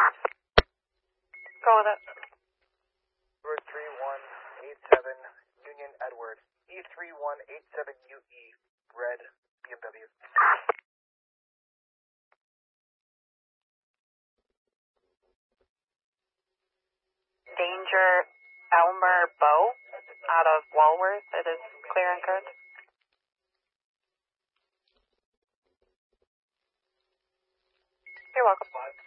Go with it. Edward 3187, Union Edward, E3187UE, red BMW. Danger Elmer Bow out of Walworth. It is clear and good. You're welcome.